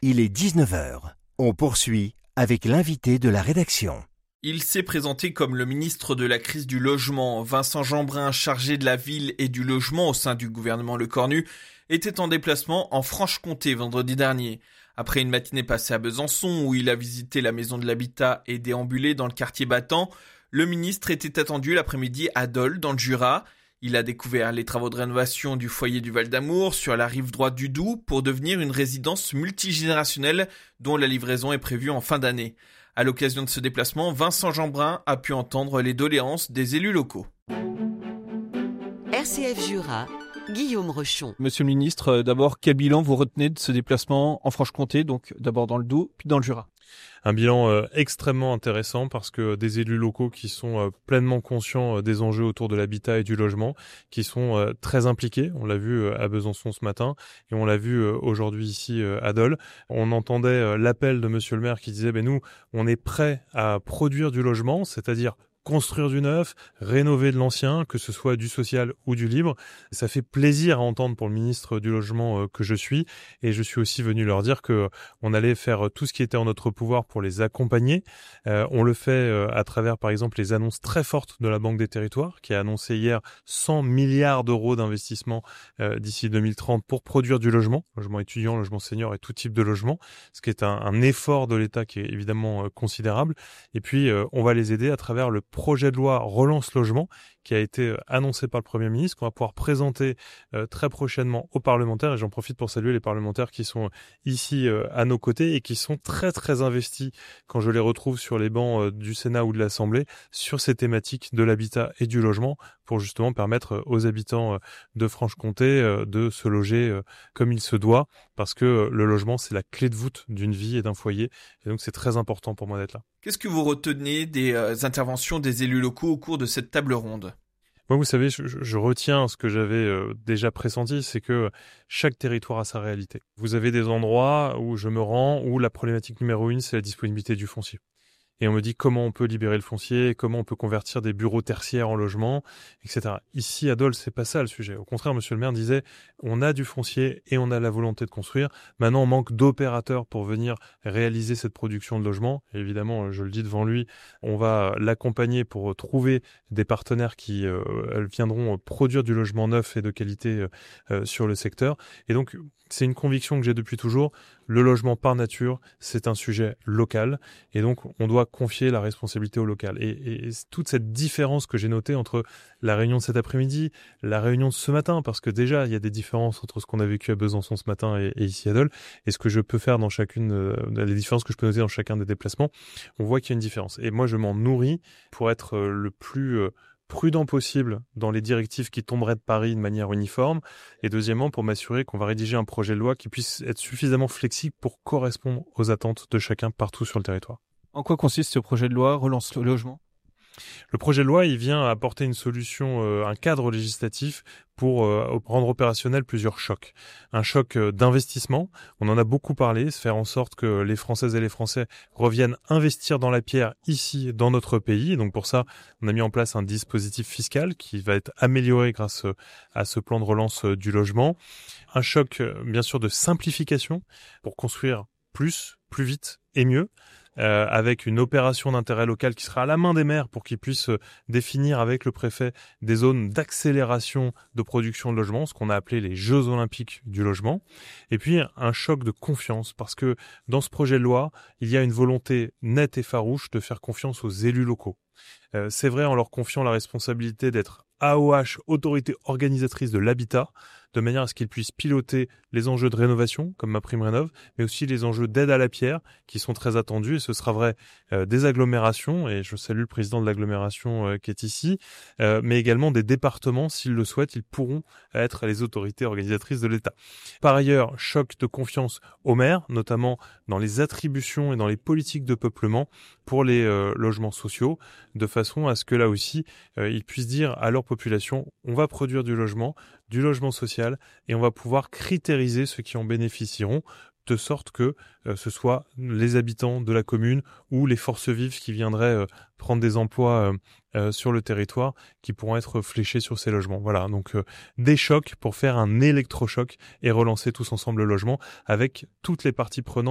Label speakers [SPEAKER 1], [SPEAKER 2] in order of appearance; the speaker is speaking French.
[SPEAKER 1] Il est 19h. On poursuit avec l'invité de la rédaction.
[SPEAKER 2] Il s'est présenté comme le ministre de la crise du logement. Vincent Jeanbrun, chargé de la ville et du logement au sein du gouvernement Lecornu, était en déplacement en Franche-Comté vendredi dernier. Après une matinée passée à Besançon où il a visité la maison de l'habitat et déambulé dans le quartier battant, le ministre était attendu l'après-midi à Dole dans le Jura. Il a découvert les travaux de rénovation du foyer du Val-d'Amour sur la rive droite du Doubs pour devenir une résidence multigénérationnelle dont la livraison est prévue en fin d'année. À l'occasion de ce déplacement, Vincent Jeanbrun a pu entendre les doléances des élus locaux.
[SPEAKER 3] RCF Jura, Guillaume Rechon.
[SPEAKER 4] Monsieur le ministre, d'abord, quel bilan vous retenez de ce déplacement en Franche-Comté, donc d'abord dans le Doubs, puis dans le Jura ?
[SPEAKER 5] Un bilan extrêmement intéressant parce que des élus locaux qui sont pleinement conscients des enjeux autour de l'habitat et du logement, qui sont très impliqués. On l'a vu à Besançon ce matin et on l'a vu aujourd'hui ici à Dole. On entendait l'appel de monsieur le maire qui disait nous, on est prêt à produire du logement, c'est-à-dire construire du neuf, rénover de l'ancien, que ce soit du social ou du libre. Ça fait plaisir à entendre pour le ministre du Logement que je suis. Et je suis aussi venu leur dire que on allait faire tout ce qui était en notre pouvoir pour les accompagner. On le fait à travers, par exemple, les annonces très fortes de la Banque des Territoires, qui a annoncé hier 100 milliards d'euros d'investissement d'ici 2030 pour produire du logement étudiant, logement senior et tout type de logement, ce qui est un effort de l'État qui est évidemment considérable. Et puis, on va les aider à travers le projet de loi Relance Logement qui a été annoncé par le Premier ministre, qu'on va pouvoir présenter très prochainement aux parlementaires. Et j'en profite pour saluer les parlementaires qui sont ici à nos côtés et qui sont très très investis quand je les retrouve sur les bancs du Sénat ou de l'Assemblée sur ces thématiques de l'habitat et du logement pour justement permettre aux habitants de Franche-Comté de se loger comme il se doit parce que le logement c'est la clé de voûte d'une vie et d'un foyer et donc c'est très important pour moi d'être là.
[SPEAKER 2] Qu'est-ce que vous retenez des interventions des élus locaux au cours de cette table ronde ?
[SPEAKER 5] Moi, vous savez, je retiens ce que j'avais déjà pressenti, c'est que chaque territoire a sa réalité. Vous avez des endroits où je me rends, où la problématique numéro 1, c'est la disponibilité du foncier. Et on me dit comment on peut libérer le foncier, comment on peut convertir des bureaux tertiaires en logements, etc. Ici, à Dole, c'est pas ça le sujet. Au contraire, monsieur le maire disait, on a du foncier et on a la volonté de construire. Maintenant, on manque d'opérateurs pour venir réaliser cette production de logements. Et évidemment, je le dis devant lui, on va l'accompagner pour trouver des partenaires qui viendront produire du logement neuf et de qualité sur le secteur. Et donc, c'est une conviction que j'ai depuis toujours. Le logement par nature, c'est un sujet local. Et donc, on doit confier la responsabilité au local. Et toute cette différence que j'ai notée entre la réunion de cet après-midi, la réunion de ce matin, parce que déjà, il y a des différences entre ce qu'on a vécu à Besançon ce matin et ici à Dole, et ce que je peux faire dans chacune, les différences que je peux noter dans chacun des déplacements, on voit qu'il y a une différence. Et moi, je m'en nourris pour être le plus prudent possible dans les directives qui tomberaient de Paris de manière uniforme et deuxièmement pour m'assurer qu'on va rédiger un projet de loi qui puisse être suffisamment flexible pour correspondre aux attentes de chacun partout sur le territoire.
[SPEAKER 4] En quoi consiste ce projet de loi Relance le logement ?
[SPEAKER 5] Le projet de loi, il vient apporter une solution, un cadre législatif pour rendre opérationnel plusieurs chocs. Un choc d'investissement, on en a beaucoup parlé, se faire en sorte que les Françaises et les Français reviennent investir dans la pierre ici, dans notre pays. Donc pour ça, on a mis en place un dispositif fiscal qui va être amélioré grâce à ce plan de relance du logement. Un choc, bien sûr, de simplification pour construire plus vite et mieux. Avec une opération d'intérêt local qui sera à la main des maires pour qu'ils puissent définir avec le préfet des zones d'accélération de production de logement, ce qu'on a appelé les Jeux Olympiques du logement. Et puis un choc de confiance parce que dans ce projet de loi, il y a une volonté nette et farouche de faire confiance aux élus locaux. C'est vrai en leur confiant la responsabilité d'être AOH, autorité organisatrice de l'habitat, de manière à ce qu'ils puissent piloter les enjeux de rénovation, comme MaPrimeRénov', mais aussi les enjeux d'aide à la pierre, qui sont très attendus, et ce sera vrai des agglomérations, et je salue le président de l'agglomération qui est ici, mais également des départements, s'ils le souhaitent, ils pourront être les autorités organisatrices de l'État. Par ailleurs, choc de confiance aux maires, notamment dans les attributions et dans les politiques de peuplement pour les logements sociaux, de façon à ce que là aussi, ils puissent dire à leur population, on va produire du logement social, et on va pouvoir critériser ceux qui en bénéficieront, de sorte que ce soit les habitants de la commune ou les forces vives qui viendraient prendre des emplois sur le territoire qui pourront être fléchés sur ces logements. Voilà, donc des chocs pour faire un électrochoc et relancer tous ensemble le logement avec toutes les parties prenantes